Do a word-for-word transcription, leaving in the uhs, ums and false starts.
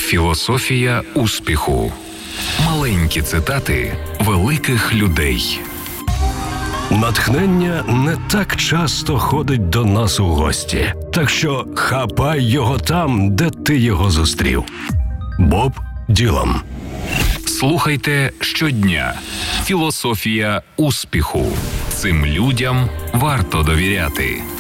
Філософія успіху. Маленькі цитати великих людей. Натхнення не так часто ходить до нас у гості, так що хапай його там, де ти його зустрів. Боб Ділан. Слухайте щодня. Філософія успіху. Цим людям варто довіряти.